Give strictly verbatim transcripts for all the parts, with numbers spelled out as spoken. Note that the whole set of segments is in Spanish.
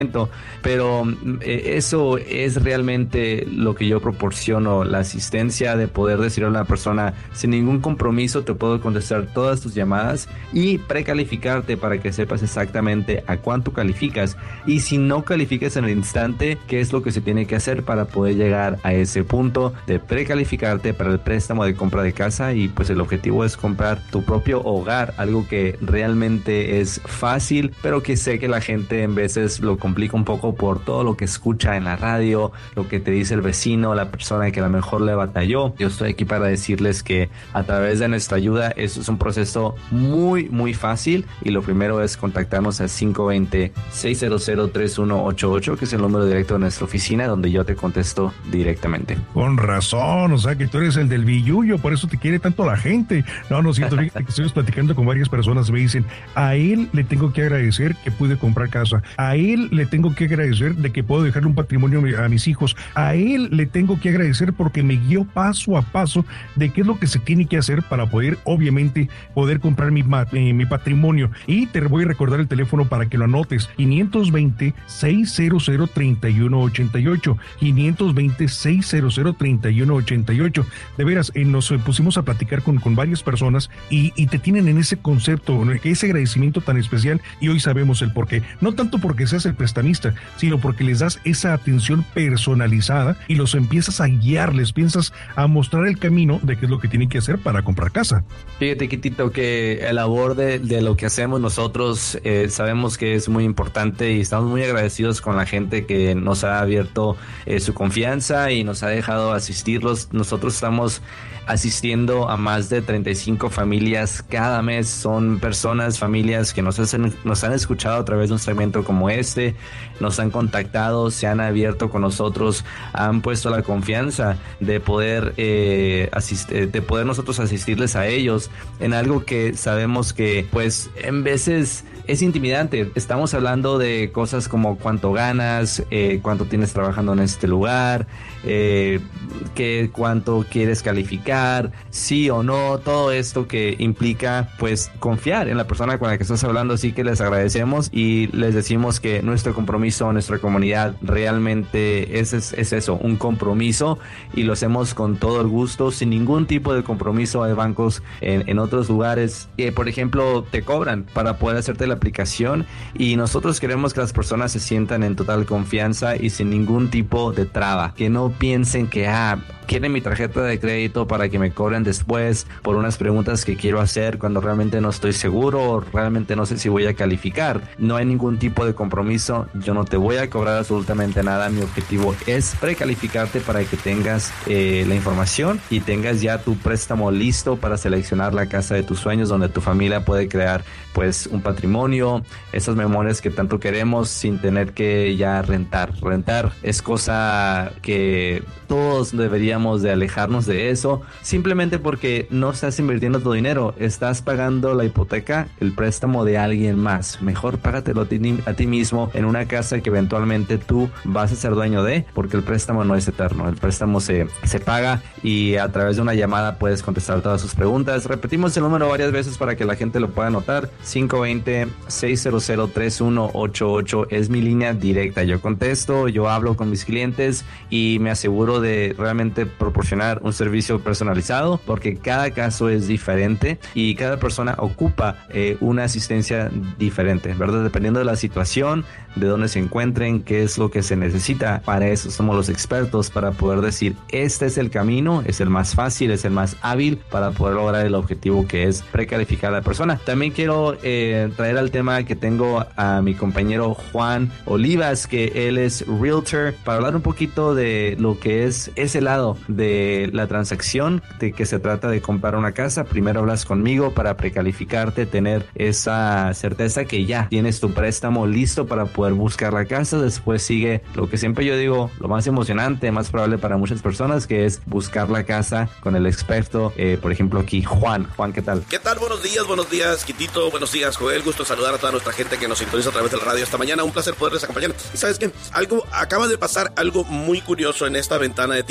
Pero eh, eso es realmente lo que yo proporciono, la asistencia de poder decirle a una persona sin ningún compromiso, te puedo contestar todas tus llamadas y precalificarte para que sepas exactamente a cuánto calificas, y si no calificas en el instante, qué es lo que se tiene que hacer para poder llegar a ese punto de precalificarte para el préstamo de compra de casa. Y pues el objetivo es comprar tu propio hogar, algo que realmente es fácil, pero que sé que la gente en veces lo complica un poco por todo lo que escucha en la radio, lo que te dice el vecino, la persona que a lo mejor le batalló. Yo estoy aquí para decirles que a través de nuestra ayuda, eso es un proceso muy muy fácil, y lo primero es contactarnos al cinco dos cero, seis cero cero, tres uno ocho ocho, que es el número directo de nuestra oficina, donde yo te contesto directamente. Con razón, o sea que tú eres el del billullo, por eso te quiere tanto la gente. No, no siento, fíjate que estoy platicando con varias personas, me dicen, a él le tengo que agradecer que pude comprar casa, a él le tengo que agradecer de que puedo dejarle un patrimonio a mis hijos, a él le tengo que agradecer porque me guió paso a paso de qué es lo que se tiene que hacer para poder, obviamente, poder comprar mi, eh, mi patrimonio. Y te voy a recordar el teléfono para que lo anotes, quinientos veinte, seiscientos, treinta y uno ochenta y ocho, quinientos veinte, seiscientos, treinta y uno ochenta y ocho. De veras, eh, nos pusimos a platicar con, con varias personas y, y te tienen en ese concepto, ese agradecimiento tan especial, y hoy sabemos el por qué. No tanto porque seas el prestamista, sino porque les das esa atención personalizada y los empiezas a guiar, les piensas a mostrar el camino de qué es lo que tienen que hacer para comprar casa. Fíjate, Kitito, que el labor de, de lo que hacemos nosotros eh, sabemos que es muy importante, y estamos muy agradecidos con la gente que nos ha abierto eh, su confianza y nos ha dejado asistirlos. Nosotros estamos asistiendo a más de treinta y cinco familias cada mes. Son personas, familias que nos, hacen, nos han escuchado a través de un segmento como este, nos han contactado, se han abierto con nosotros, han puesto la confianza de poder eh, asistir, de poder nosotros asistirles a ellos en algo que sabemos que pues en veces es intimidante. Estamos hablando de cosas como cuánto ganas, eh, cuánto tienes trabajando en este lugar, eh, que cuánto quieres calificar, sí o no, todo esto que implica pues confiar en la persona con la que estás hablando. Así que les agradecemos y les decimos que nuestro compromiso, nuestra comunidad realmente es, es, es eso, un compromiso, y lo hacemos con todo el gusto, sin ningún tipo de compromiso. Hay bancos en, en otros lugares que por ejemplo te cobran para poder hacerte la aplicación, y nosotros queremos que las personas se sientan en total confianza y sin ningún tipo de traba, que no piensen que ah, quieren mi tarjeta de crédito para que me cobren después por unas preguntas que quiero hacer cuando realmente no estoy seguro o realmente no sé si voy a calificar. No hay ningún tipo de compromiso, yo no te voy a cobrar absolutamente nada. Mi objetivo es precalificarte para que tengas eh, la información y tengas ya tu préstamo listo para seleccionar la casa de tus sueños, donde tu familia puede crear pues un patrimonio, esas memorias que tanto queremos, sin tener que ya rentar. Rentar es cosa que todos deberíamos de alejarnos de eso, simplemente porque no estás invirtiendo tu dinero, estás pagando la hipoteca, el préstamo de alguien más. Mejor págatelo a ti, a ti mismo en una casa que eventualmente tú vas a ser dueño de, porque el préstamo no es eterno, el préstamo se, se paga, y a través de una llamada puedes contestar todas sus preguntas. Repetimos el número varias veces para que la gente lo pueda anotar: cinco dos cero, seis cero cero, tres uno ocho ocho es mi línea directa. Yo contesto, yo hablo con mis clientes y me aseguro de realmente proporcionar un servicio personalizado, porque cada caso es diferente y cada persona ocupa eh, una asistencia diferente, ¿verdad? Dependiendo de la situación, de dónde se encuentren, qué es lo que se necesita. Para eso somos los expertos, para poder decir este es el camino, es el más fácil, es el más hábil para poder lograr el objetivo, que es precalificar a la persona. También quiero eh, traer al tema que tengo a mi compañero Juan Olivas, que él es realtor, para hablar un poquito de lo que es ese lado de la transacción, de que se trata de comprar una casa. Primero hablas conmigo para precalificarte, tener esa certeza que ya tienes tu préstamo listo para poder buscar la casa. Después sigue lo que siempre yo digo, lo más emocionante, más probable para muchas personas, que es buscar la casa con el experto. Eh, por ejemplo aquí Juan. Juan, ¿qué tal? ¿Qué tal? Buenos días, buenos días, Kitito, buenos días, Joel. Gusto saludar a toda nuestra gente que nos sintoniza a través del radio esta mañana. Un placer poderles acompañar. Y sabes qué, algo acaba de pasar, algo muy curioso en esta ventana de tiempo. Estamos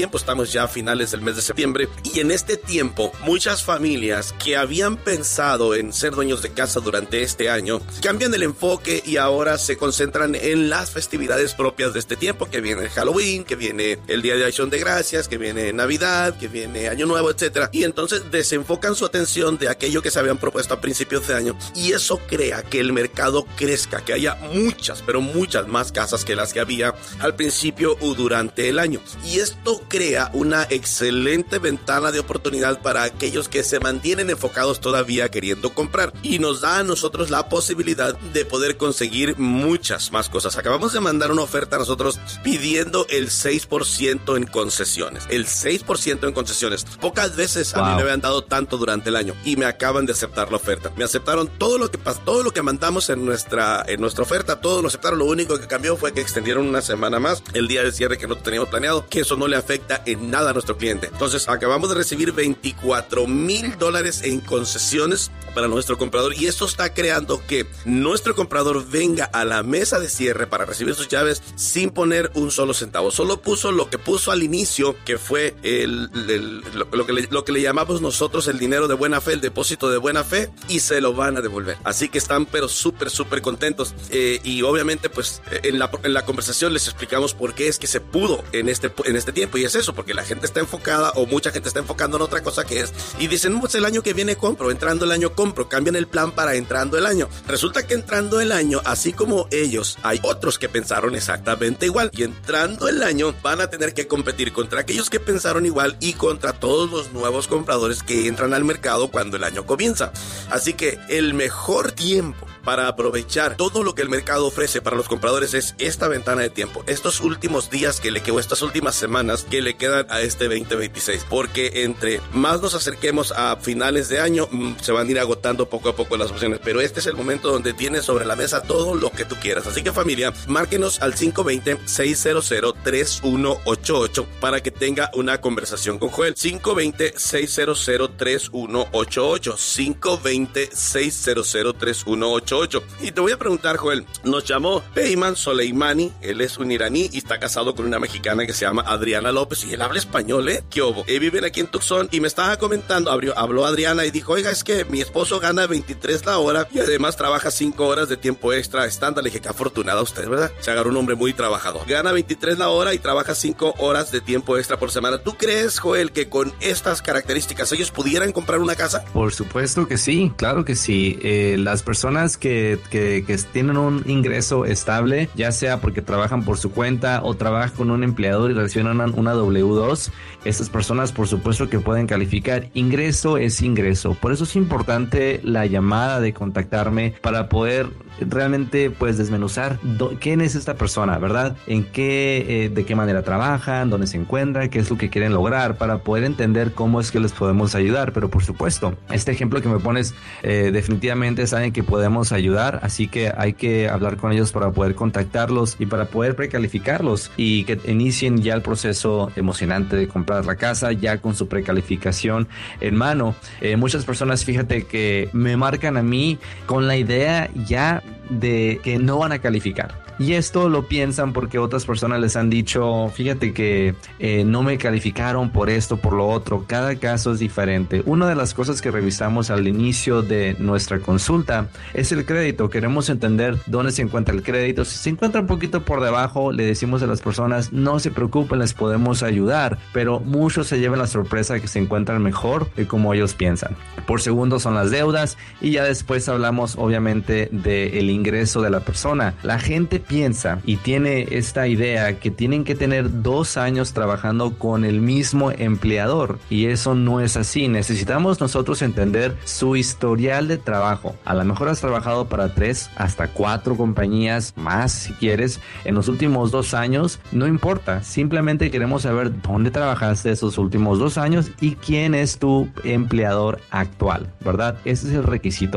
estamos ya a finales del mes de septiembre y en este tiempo muchas familias que habían pensado en ser dueños de casa durante este año cambian el enfoque y ahora se concentran en las festividades propias de este tiempo, que viene el Halloween, que viene el Día de Acción de Gracias, que viene Navidad, que viene Año Nuevo, etcétera. Y entonces desenfocan su atención de aquello que se habían propuesto a principios de año y eso crea que el mercado crezca, que haya muchas, pero muchas más casas que las que había al principio o durante el año. Y esto crea una excelente ventana de oportunidad para aquellos que se mantienen enfocados todavía queriendo comprar y nos da a nosotros la posibilidad de poder conseguir muchas más cosas. Acabamos de mandar una oferta a nosotros pidiendo el seis por ciento en concesiones. El seis por ciento en concesiones. Pocas veces wow. a mí me habían dado tanto durante el año y me acaban de aceptar la oferta. Me aceptaron todo lo que todo lo que mandamos en nuestra en nuestra oferta, todo lo aceptaron. Lo único que cambió fue que extendieron una semana más el día de cierre que no teníamos planeado, que eso no le afecta en nada a nuestro cliente. Entonces acabamos de recibir veinticuatro mil dólares en concesiones para nuestro comprador y esto está creando que nuestro comprador venga a la mesa de cierre para recibir sus llaves sin poner un solo centavo. Solo puso lo que puso al inicio, que fue el, el, lo, lo, que le, lo que le llamamos nosotros el dinero de buena fe, el depósito de buena fe, y se lo van a devolver. Así que están pero súper, súper contentos. Eh, y obviamente pues en la, en la conversación les explicamos por qué es que se pudo en este, en este tiempo y es eso, porque la gente está enfocada o mucha gente está enfocando en otra cosa que es y dicen, pues el año que viene compro, entrando el año compro, cambian el plan para entrando el año. Resulta que entrando el año, así como ellos, hay otros que pensaron exactamente igual y entrando el año van a tener que competir contra aquellos que pensaron igual y contra todos los nuevos compradores que entran al mercado cuando el año comienza. Así que el mejor tiempo para aprovechar todo lo que el mercado ofrece para los compradores es esta ventana de tiempo, estos últimos días que le quedan, estas últimas semanas que le quedan a este veinte veintiséis, porque entre más nos acerquemos a finales de año mmm, se van a ir agotando poco a poco las opciones, pero este es el momento donde tienes sobre la mesa todo lo que tú quieras. Así que familia, márquenos al cinco dos cero, seis cero cero, tres uno ocho ocho para que tenga una conversación con Joel. cinco dos cero, seis cero cero, tres uno ocho ocho, cinco dos cero, seis cero cero, tres uno ocho ocho. Y te voy a preguntar, Joel, nos llamó Peyman Soleimani, él es un iraní y está casado con una mexicana que se llama Adriana López y él habla español, ¿eh? ¿Qué obo? Eh, viven aquí en Tucson y me estaba comentando, abrió, habló Adriana y dijo, oiga, es que mi esposo gana veintitrés la hora y además trabaja cinco horas de tiempo extra estándar. Le dije, qué afortunada usted, ¿verdad? Se agarró un hombre muy trabajador. Gana veintitrés la hora y trabaja cinco horas de tiempo extra por semana. ¿Tú crees, Joel, que con estas características ellos pudieran comprar una casa? Por supuesto que sí, claro que sí. Eh, las personas que, que, que tienen un ingreso estable, ya sea porque trabajan por su cuenta o trabajan con un empleador y reciben una, una doble u dos, estas personas por supuesto que pueden calificar. Ingreso es ingreso. Por eso es importante la llamada de contactarme para poder realmente pues desmenuzar do, quién es esta persona, ¿verdad? En qué, eh, de qué manera trabajan, dónde se encuentran, qué es lo que quieren lograr para poder entender cómo es que les podemos ayudar. Pero por supuesto, este ejemplo que me pones eh, definitivamente saben que podemos ayudar, así que hay que hablar con ellos para poder contactarlos y para poder precalificarlos y que inicien ya el proceso emocionante de comprar la casa ya con su precalificación en mano. Eh, muchas personas, fíjate que me marcan a mí con la idea ya de que no van a calificar. Y esto lo piensan porque otras personas les han dicho, fíjate que eh, no me calificaron por esto, por lo otro. Cada caso es diferente. Una de las cosas que revisamos al inicio de nuestra consulta es el crédito. Queremos entender dónde se encuentra el crédito. Si se encuentra un poquito por debajo, le decimos a las personas, no se preocupen, les podemos ayudar. Pero muchos se llevan la sorpresa de que se encuentran mejor de como ellos piensan. Por segundo son las deudas y ya después hablamos obviamente del ingreso de la persona. La gente piensa y tiene esta idea que tienen que tener dos años trabajando con el mismo empleador y eso no es así. Necesitamos nosotros entender su historial de trabajo. A lo mejor has trabajado para tres hasta cuatro compañías más si quieres en los últimos dos años, no importa, simplemente queremos saber dónde trabajaste esos últimos dos años y quién es tu empleador actual, ¿verdad? Ese es el requisito.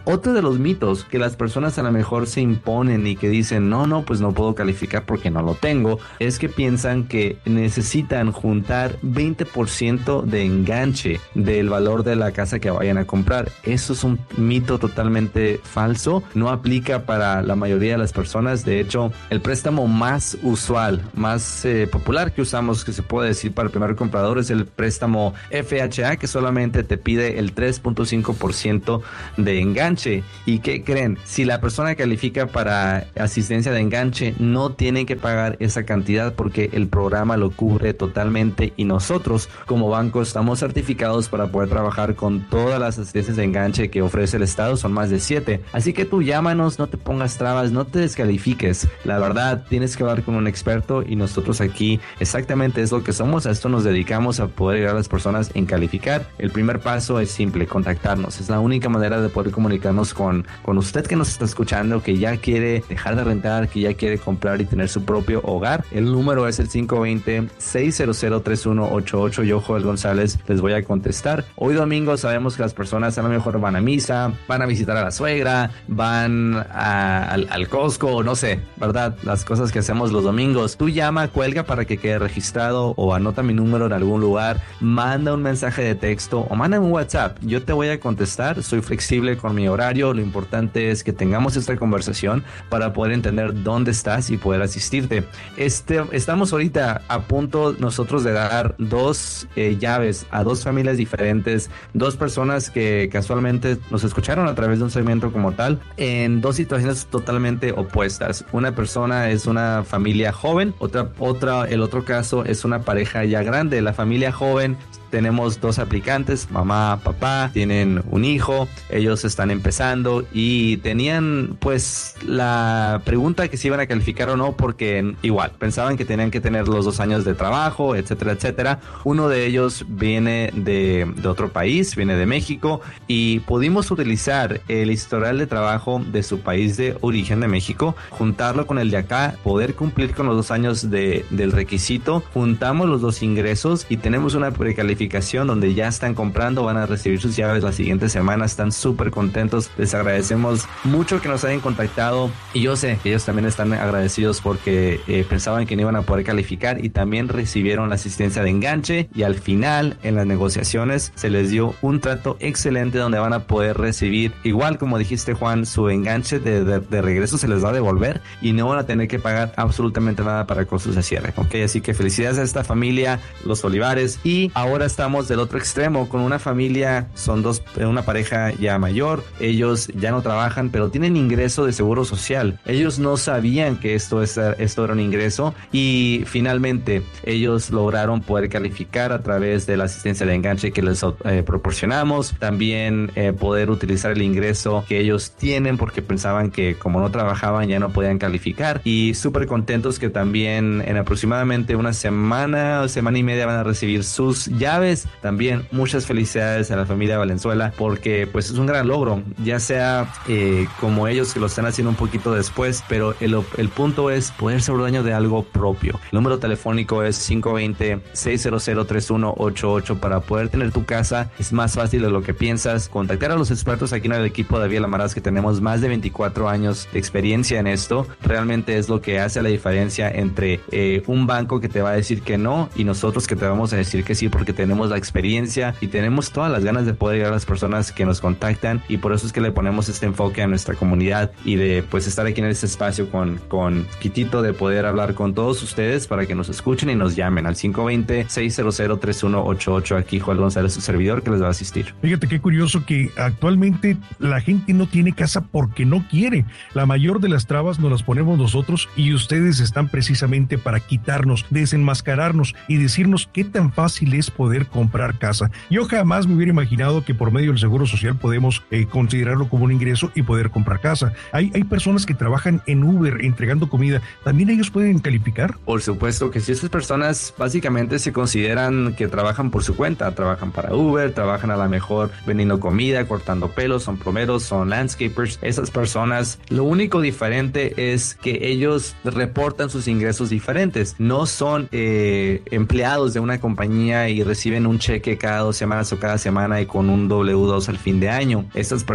Otro de los mitos que las personas a lo mejor se imponen y que dicen, no, no, pues no puedo calificar porque no lo tengo, es que piensan que necesitan juntar veinte por ciento de enganche del valor de la casa que vayan a comprar. Eso es un mito totalmente falso, no aplica para la mayoría de las personas. De hecho, el préstamo más usual, más eh, popular que usamos, que se puede decir para el primer comprador, es el préstamo F H A, que solamente te pide el tres punto cinco por ciento de enganche. ¿Y qué creen? Si la persona califica para asistencia de enganche, no tienen que pagar esa cantidad porque el programa lo cubre totalmente, y nosotros como banco estamos certificados para poder trabajar con todas las asistencias de enganche que ofrece el estado. Son más de siete, así que tú llámanos, no te pongas trabas, no te descalifiques. La verdad, tienes que hablar con un experto, y nosotros aquí exactamente es lo que somos. A esto nos dedicamos, a poder ayudar a las personas en calificar. El primer paso es simple: contactarnos. Es la única manera de poder comunicarnos con, con usted que nos está escuchando, que ya quiere dejar de rentar, que ya quiere comprar y tener su propio hogar. El número es el cinco dos cero, seis cero cero, tres uno ocho ocho. Yo, Joel González, les voy a contestar. Hoy domingo sabemos que las personas a lo mejor van a misa, van a visitar a la suegra, van a, al, al Costco, no sé, ¿verdad? Las cosas que hacemos los domingos. Tú llama, cuelga para que quede registrado, o anota mi número en algún lugar, manda un mensaje de texto o manda un WhatsApp. Yo te voy a contestar, soy flexible con mi horario. Lo importante es que tengamos esta conversación para poder entender dónde estás y poder asistirte. Este, estamos ahorita a punto nosotros de dar dos eh, llaves a dos familias diferentes, dos personas que casualmente nos escucharon a través de un segmento como tal, en dos situaciones totalmente opuestas. Una persona es una familia joven, otra, otra, el otro caso es una pareja ya grande. La familia joven, tenemos dos aplicantes, mamá, papá, tienen un hijo, ellos están empezando y tenían pues la pregunta que si iban a calificar o no, porque igual pensaban que tenían que tener los dos años de trabajo, etcétera, etcétera. Uno de ellos viene de, de otro país, viene de México, y pudimos utilizar el historial de trabajo de su país de origen de México, juntarlo con el de acá, poder cumplir con los dos años de, del requisito. Juntamos los dos ingresos y tenemos una precalificación donde ya están comprando, van a recibir sus llaves la siguiente semana. Están súper contentos, les agradecemos mucho que nos hayan contactado, y yo sé que ellos también están agradecidos porque eh, pensaban que no iban a poder calificar y también recibieron la asistencia de enganche, y al final en las negociaciones se les dio un trato excelente donde van a poder recibir, igual como dijiste, Juan, su enganche de, de, de regreso se les va a devolver y no van a tener que pagar absolutamente nada para costos de cierre. Ok, así que felicidades a esta familia, los Olivares. Y ahora estamos del otro extremo con una familia, son dos, una pareja ya mayor, ellos ya no trabajan pero tienen ingreso de seguro social. Ellos no sabían que esto, es, esto era un ingreso, y finalmente ellos lograron poder calificar a través de la asistencia de enganche que les eh, proporcionamos, también eh, poder utilizar el ingreso que ellos tienen porque pensaban que como no trabajaban ya no podían calificar, y súper contentos que también en aproximadamente una semana o semana y media van a recibir sus llaves. También muchas felicidades a la familia Valenzuela porque pues es un gran logro, ya sea eh, como ellos que lo están haciendo un poquito después, pero el, el punto es poder ser dueño de algo propio. El número telefónico es cinco dos cero, seis cero cero, tres uno ocho ocho para poder tener tu casa. Es más fácil de lo que piensas. Contactar a los expertos aquí en el equipo de Vía Lamaraz, que tenemos más de veinticuatro años de experiencia en esto. Realmente es lo que hace la diferencia entre eh, un banco que te va a decir que no y nosotros que te vamos a decir que sí, porque tenemos la experiencia y tenemos todas las ganas de poder ayudar a las personas que nos contactan, y por eso es que le ponemos este enfoque a nuestra comunidad y de pues estar aquí en este espacio con, con Quitito, de poder hablar con todos ustedes para que nos escuchen y nos llamen al cinco dos cero, seis cero cero, tres uno ocho ocho. Aquí Joel González, su servidor, que les va a asistir. Fíjate qué curioso que actualmente la gente no tiene casa porque no quiere. La mayor de las trabas nos las ponemos nosotros, y ustedes están precisamente para quitarnos, desenmascararnos y decirnos qué tan fácil es poder comprar casa. Yo jamás me hubiera imaginado que por medio del Seguro Social podemos eh, considerarlo como un ingreso y poder comprar casa. Hay, hay personas que trabajan en Uber entregando comida, ¿también ellos pueden calificar? Por supuesto que sí. Estas personas básicamente se consideran que trabajan por su cuenta, trabajan para Uber, trabajan a lo mejor vendiendo comida, cortando pelos, son plomeros, son landscapers. Esas personas, lo único diferente es que ellos reportan sus ingresos diferentes, no son eh, empleados de una compañía y reciben un cheque cada dos semanas o cada semana y con un doble u dos al fin de año. Estas personas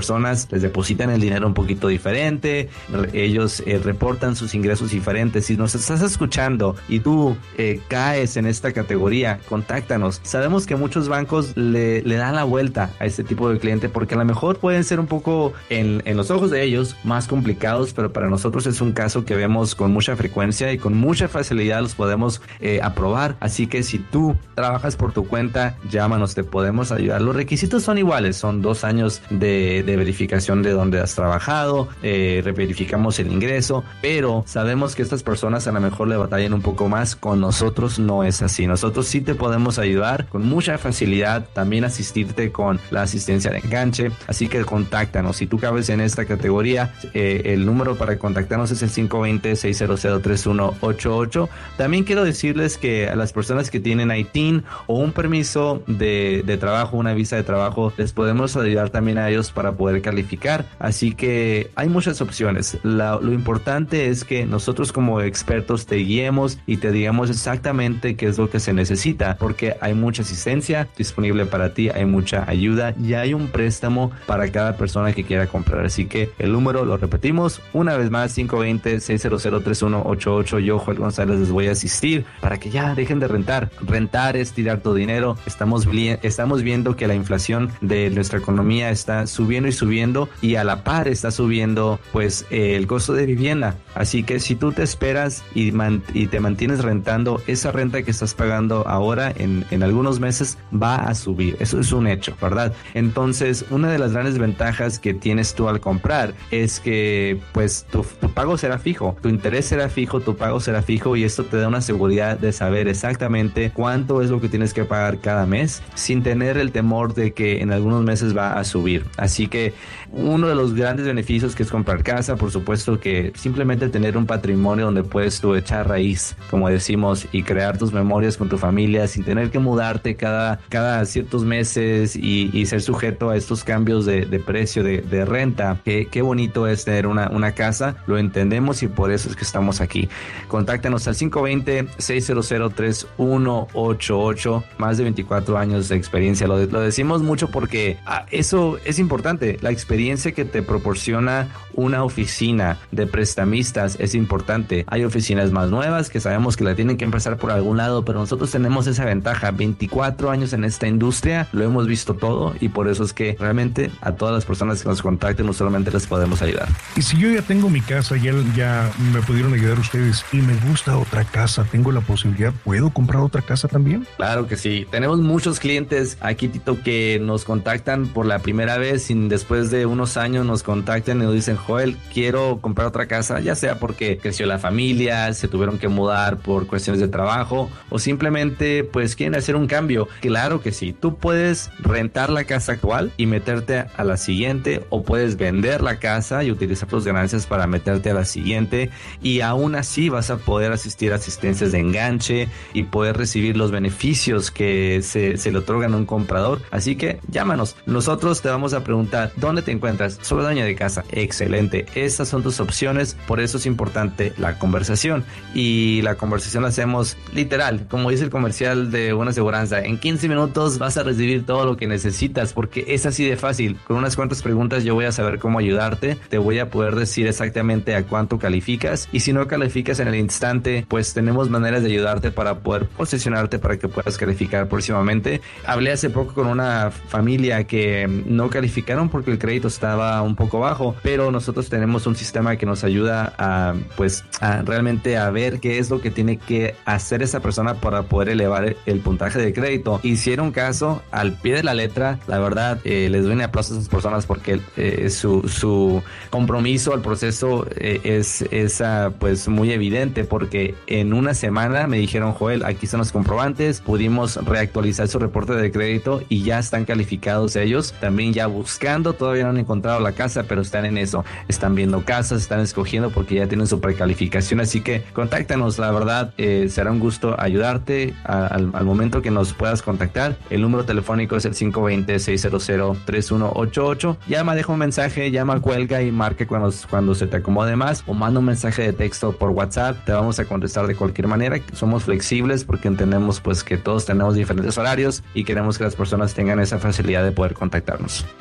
personas les depositan el dinero un poquito diferente, ellos eh, reportan sus ingresos diferentes. Si nos estás escuchando y tú eh, caes en esta categoría, contáctanos. Sabemos que muchos bancos le, le dan la vuelta a este tipo de cliente porque a lo mejor pueden ser un poco en, en los ojos de ellos más complicados, pero para nosotros es un caso que vemos con mucha frecuencia y con mucha facilidad los podemos eh, aprobar. Así que si tú trabajas por tu cuenta, llámanos, te podemos ayudar. Los requisitos son iguales, son dos años de, de verificación de dónde has trabajado, eh, verificamos el ingreso, pero sabemos que estas personas a lo mejor le batallan un poco más. Con nosotros no es así. Nosotros sí te podemos ayudar con mucha facilidad, también asistirte con la asistencia de enganche. Así que contáctanos. Si tú cabes en esta categoría, eh, el número para contactarnos es el cinco dos cero, seis cero cero, tres uno ocho ocho. También quiero decirles que a las personas que tienen I T I N o un permiso de, de trabajo, una visa de trabajo, les podemos ayudar también a ellos para poder calificar. Así que hay muchas opciones. La, lo importante es que nosotros como expertos te guiemos y te digamos exactamente qué es lo que se necesita, porque hay mucha asistencia disponible para ti, hay mucha ayuda y hay un préstamo para cada persona que quiera comprar. Así que el número lo repetimos una vez más, cinco dos cero, seis cero cero, tres uno ocho ocho. Yo, Joel González, les voy a asistir para que ya dejen de rentar. Rentar es tirar tu dinero. Estamos, estamos viendo que la inflación de nuestra economía está subiendo y subiendo, y a la par está subiendo pues eh, el costo de vivienda. Así que si tú te esperas y, man, y te mantienes rentando, esa renta que estás pagando ahora en, en algunos meses va a subir. Eso es un hecho, ¿verdad? Entonces, una de las grandes ventajas que tienes tú al comprar es que pues tu, tu pago será fijo, tu interés será fijo, tu pago será fijo, y esto te da una seguridad de saber exactamente cuánto es lo que tienes que pagar cada mes sin tener el temor de que en algunos meses va a subir. Así que uno de los grandes beneficios que es comprar casa, por supuesto que simplemente tener un patrimonio donde puedes tú echar raíz, como decimos, y crear tus memorias con tu familia sin tener que mudarte cada, cada ciertos meses y, y ser sujeto a estos cambios de, de precio de, de renta. Qué, qué bonito es tener una, una casa, lo entendemos y por eso es que estamos aquí. Contáctanos al cinco dos cero, seis cero cero, tres uno ocho ocho. Más de veinticuatro años de experiencia. Lo, lo decimos mucho porque ah, eso es importante. La experiencia que te proporciona una oficina de prestamistas es importante. Hay oficinas más nuevas que sabemos que la tienen que empezar por algún lado, pero nosotros tenemos esa ventaja. veinticuatro años en esta industria, lo hemos visto todo, y por eso es que realmente a todas las personas que nos contacten, no solamente les podemos ayudar. Y si yo ya tengo mi casa, ya, ya me pudieron ayudar ustedes, y me gusta otra casa, tengo la posibilidad, ¿puedo comprar otra casa también? Claro que sí. Tenemos muchos clientes aquí, Tito, que nos contactan por la primera vez y después de unos años nos contactan y nos dicen: Joel, quiero comprar otra casa, ya sea porque creció la familia, se tuvieron que mudar por cuestiones de trabajo, o simplemente pues quieren hacer un cambio. Claro que sí, tú puedes rentar la casa actual y meterte a la siguiente, o puedes vender la casa y utilizar tus ganancias para meterte a la siguiente, y aún así vas a poder asistir a asistencias de enganche y poder recibir los beneficios que se, se le otorgan a un comprador. Así que llámanos, nosotros te vamos a preguntar: ¿dónde te encuentras? Soy dueña de casa. Excelente, estas son tus opciones. Por eso es importante la conversación, y la conversación la hacemos literal, como dice el comercial de una aseguranza: en quince minutos vas a recibir todo lo que necesitas, porque es así de fácil. Con unas cuantas preguntas yo voy a saber cómo ayudarte, te voy a poder decir exactamente a cuánto calificas, y si no calificas en el instante, pues tenemos maneras de ayudarte para poder posicionarte para que puedas calificar próximamente. Hablé hace poco con una familia que no calificaron porque el crédito estaba un poco bajo, pero nosotros tenemos un sistema que nos ayuda a pues a realmente a ver qué es lo que tiene que hacer esa persona para poder elevar el puntaje de crédito. Hicieron caso al pie de la letra. La verdad, eh, les doy un aplauso a esas personas porque eh, su, su compromiso al proceso eh, es, es uh, pues muy evidente, porque en una semana me dijeron: Joel, aquí están los comprobantes, pudimos reactualizar su reporte de crédito y ya están calificados ellos, también ya buscando, todavía no han encontrado la casa, pero están en eso, están viendo casas, están escogiendo porque ya tienen su precalificación. Así que contáctanos, la verdad, eh, será un gusto ayudarte a, al, al momento que nos puedas contactar. El número telefónico es el cinco dos cero, seis cero cero, tres uno ocho ocho. Llama, deja un mensaje, llama, cuelga y marque cuando, cuando se te acomode más, o manda un mensaje de texto por WhatsApp. Te vamos a contestar de cualquier manera. Somos flexibles porque entendemos pues que todos tenemos diferentes horarios y queremos que las personas tengan esa facilidad de poder contactarnos. Llame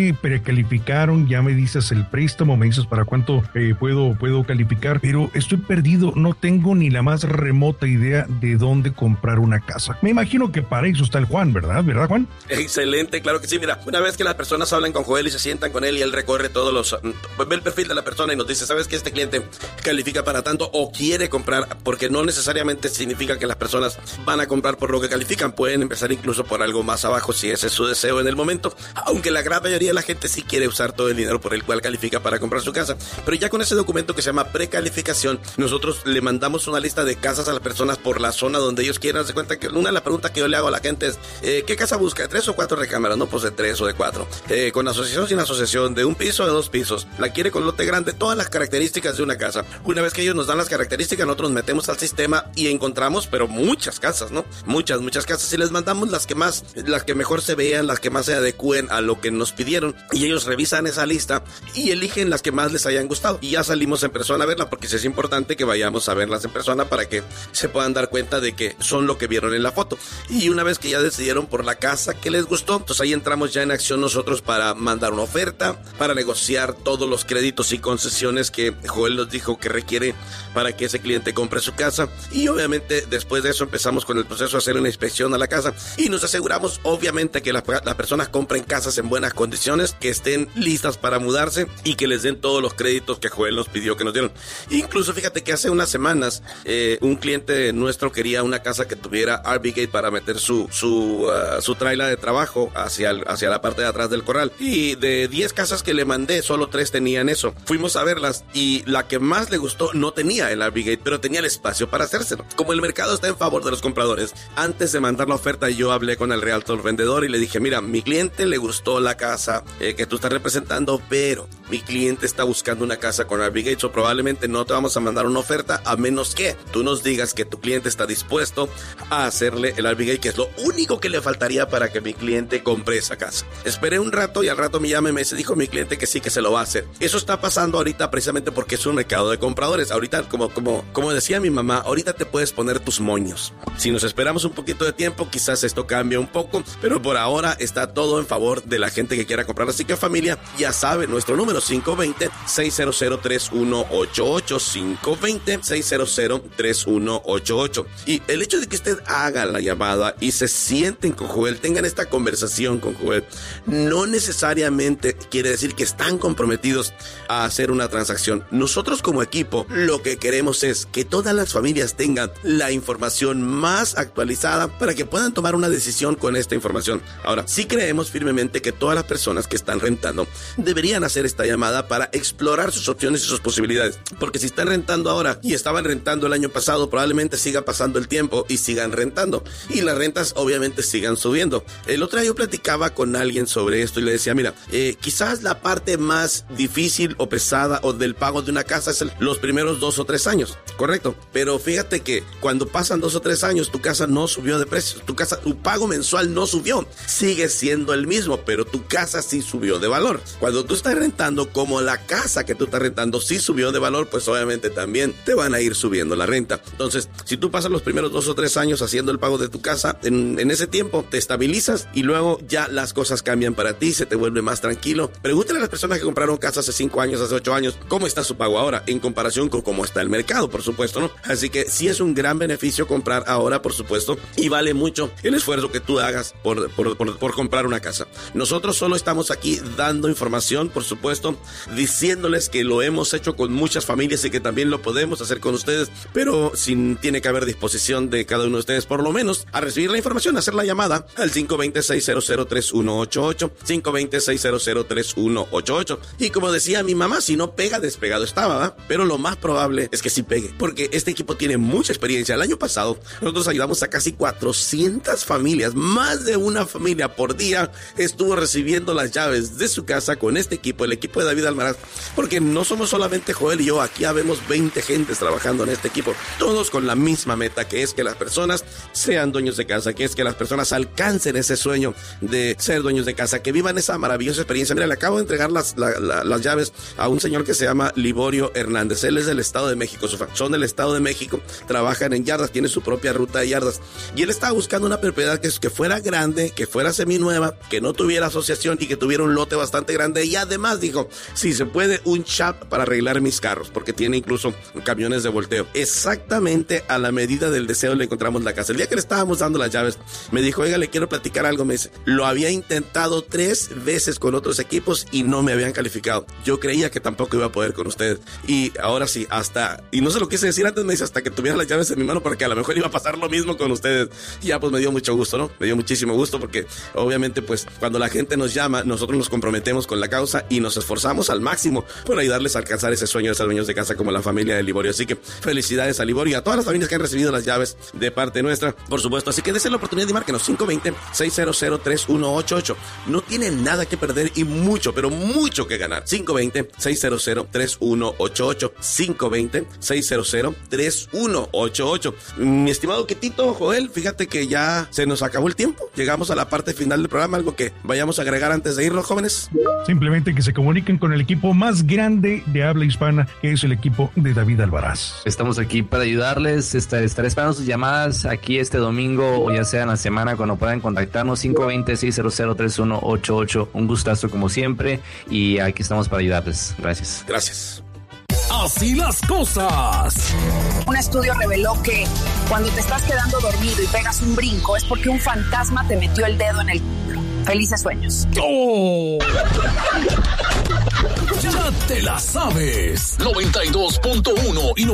me precalificaron, ya me dices el préstamo, me dices para cuánto eh, puedo, puedo calificar, pero estoy perdido, no tengo ni la más remota idea de dónde comprar una casa. Me imagino que para eso está el Juan, ¿verdad? ¿Verdad, Juan? Excelente, claro que sí. Mira, una vez que las personas hablan con Joel y se sientan con él y él recorre todos los... ve el perfil de la persona y nos dice, ¿sabes que este cliente califica para tanto o quiere comprar? Porque no necesariamente significa que las personas van a comprar por lo que califican. Pueden empezar incluso por algo más abajo si ese es su deseo en el momento. Aunque la gran mayoría de la gente sí quiere usar todo el dinero por el cual califica para comprar su casa. Pero ya con ese documento que se llama precalificación, nosotros le mandamos una lista de casas a las personas por la zona donde ellos quieran. Se cuenta que una de las preguntas que yo le hago a la gente es, eh, ¿qué casa busca? ¿De tres o cuatro recámaras? No, pues de tres o de cuatro. Eh, con asociación, sin asociación, de un piso o de dos pisos. La quiere con lote grande, todas las características de una casa. Una vez que ellos nos dan las características, nosotros nos metemos al sistema y encontramos, pero muchas casas, ¿no? Muchas, muchas casas. Y les mandamos las que más, las que mejor se vean, las que más se adecúen a lo que nos pidieron. Y ellos revisan esa lista y eligen las que más les hayan gustado. Y ya salimos en persona a verla, porque sí es importante que vayamos a verlas en persona para que se puedan dar cuenta de que son lo que vieron en la foto. Y una vez que ya decidieron por la casa que les gustó, entonces ahí entramos ya en acción nosotros para mandar una oferta, para negociar todos los créditos y concesiones que Joel nos dijo que requiere para que ese cliente compre su casa. Y obviamente después de eso empezamos con el proceso de hacer una inspección a la casa y nos aseguramos obviamente que las, las personas compren casas en buenas condiciones, que estén listas para mudarse y que les den todos los créditos que Joel nos pidió que nos dieron. Incluso fíjate que hace unas semanas eh, un cliente nuestro quería una casa que tuviera R V Gate para meter su su, uh, su trailer de trabajo hacia, el, hacia la parte de atrás del corral. Y de diez casas que le mandé, solo tres tenían eso. Fuimos a verlas y la que más le gustó no tenía el R V Gate, pero tenía el espacio para hacérselo. Como el mercado está en favor de los compradores, antes de mandar la oferta yo hablé con el realtor vendedor y le dije, mira, mi cliente le gustó la casa eh, que tú estás representando, pero mi cliente está buscando una casa con R V Gate, o probablemente no te vamos a mandar una oferta a menos que tú nos digas que tu cliente está dispuesto a hacerle el R V Gate, que es lo único que le faltaría para que mi cliente compre esa casa. Esperé un rato y al rato me llama y me dijo mi cliente que sí, que se lo va a hacer. Eso está pasando ahorita precisamente porque es un mercado de compradores. Ahorita, como, como, como decía mi mamá, ahorita te puedes poner tus moños. Si nos esperamos un poquito de tiempo, quizás esto cambie un poco, pero por ahora está todo en favor de la gente que quiera comprar. Así que familia, ya sabe, nuestro número cinco dos cero, seis cero cero, tres uno ocho ocho, cinco dos cero, seis cero cero, tres uno ocho ocho. Y el hecho de que usted haga la llamada y se sienten con Joel, tengan esta conversación con Joel, no necesariamente quiere decir que están comprometidos a hacer una transacción. Nosotros como equipo lo que queremos es que todas las familias tengan la información más actualizada para que puedan tomar una decisión con esta información. Ahora, sí creemos firmemente que todas las personas que están rentando deberían hacer esta llamada para explorar sus opciones y sus posibilidades, porque si están rentando ahora y estaban rentando el año pasado, probablemente siga pasando el tiempo y sigan rentando y las rentas obviamente sigan subiendo. El otro día yo platicaba con alguien sobre esto y le decía, mira, eh, quizás la parte más difícil o pesada o del pago de una casa es el, los primeros dos o tres años, correcto, pero fíjate que cuando pasan dos o tres años tu casa no subió de precio, tu casa, tu pago mensual no subió, sigue siendo el mismo, pero tu casa sí subió de valor. Cuando tú estás rentando, como la casa que tú estás rentando sí subió de valor, pues obviamente también te van a ir subiendo la renta. Entonces, si tú pasas los primeros dos o tres años haciendo el pago de tu casa, en, en ese tiempo te estabilizas y luego ya las cosas cambian para ti, se te vuelve más tranquilo. Pregúntale a las personas que compraron casa hace cinco años, hace ocho años, cómo está su pago ahora en comparación con cómo está el mercado, por supuesto, ¿no? Así que sí es un gran beneficio comprar ahora, por supuesto, y vale mucho el esfuerzo que tú hagas por, por, por, por comprar una casa. Nosotros solo estamos aquí dando información, por supuesto, diciéndoles que lo hemos hecho con muchas familias y que también lo podemos hacer con ustedes, pero sin, tiene que haber disposición de cada uno de ustedes, por lo menos, a recibir la información, a hacer la llamada al cinco dos cero, seis cero cero, tres uno ocho ocho, cinco dos cero, seis cero cero, tres uno ocho ocho. Y como decía mi mamá, si no pega, despegado estaba, ¿verdad? Pero lo más probable es que sí pegue, porque este equipo tiene mucha experiencia. El año pasado, nosotros ayudamos a casi cuatrocientas familias, más de una familia por día estuvo recibiendo las llaves de su casa con este equipo. El equipo equipo de David Almaraz, porque no somos solamente Joel y yo, aquí habemos veinte gentes trabajando en este equipo, todos con la misma meta, que es que las personas sean dueños de casa, que es que las personas alcancen ese sueño de ser dueños de casa, que vivan esa maravillosa experiencia. Mira, le acabo de entregar las, la, la, las llaves a un señor que se llama Liborio Hernández. Él es del Estado de México, son del Estado de México, trabajan en yardas, tiene su propia ruta de yardas, y él estaba buscando una propiedad que, que fuera grande, que fuera seminueva, que no tuviera asociación y que tuviera un lote bastante grande, y además dijo, si se puede, un shop para arreglar mis carros, porque tiene incluso camiones de volteo. Exactamente a la medida del deseo le encontramos la casa. El día que le estábamos dando las llaves, me dijo, oiga, le quiero platicar algo. Me dice, lo había intentado tres veces con otros equipos y no me habían calificado. Yo creía que tampoco iba a poder con ustedes, y ahora sí, hasta, y no se lo quise decir antes, me dice, hasta que tuviera las llaves en mi mano, porque a lo mejor iba a pasar lo mismo con ustedes. Y ya pues me dio mucho gusto, ¿no? Me dio muchísimo gusto, porque obviamente pues cuando la gente nos llama, nosotros nos comprometemos con la causa y nos esforzamos al máximo por ayudarles a alcanzar ese sueño de ser dueños de casa, como la familia de Liborio. Así que felicidades a Liborio y a todas las familias que han recibido las llaves de parte nuestra, por supuesto. Así que dense la oportunidad de márquenos cinco veinte, seis cero cero, tres uno ocho ocho. No tienen nada que perder y mucho, pero mucho que ganar. cinco veinte, seis cero cero, tres uno ocho ocho. cinco veinte, seis cero cero, tres uno ocho ocho. Mi estimado Quitito, Joel, fíjate que ya se nos acabó el tiempo. Llegamos a la parte final del programa. ¿Algo que vayamos a agregar antes de irnos, jóvenes? Simplemente que se comuniquen con el equipo más grande de habla hispana, que es el equipo de David Almaraz. Estamos aquí para ayudarles. Estaré esperando sus llamadas aquí este domingo o ya sea en la semana, cuando puedan contactarnos. Cinco veinte, seis cero cero, tres uno ocho ocho. Un gustazo como siempre, y aquí estamos para ayudarles. Gracias. Gracias. Así las cosas. Un estudio reveló que cuando te estás quedando dormido y pegas un brinco es porque un fantasma te metió el dedo en el culo. Felices sueños. ¡Oh! Ya te la sabes. noventa y dos punto uno y noventa